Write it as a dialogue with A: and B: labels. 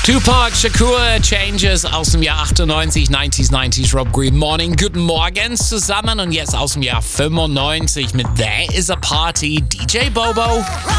A: Tupac Shakur, Changes aus dem Jahr 98, 90s, Rob Green Morning. Guten Morgen zusammen und jetzt aus dem Jahr 95 mit There Is a Party, DJ Bobo.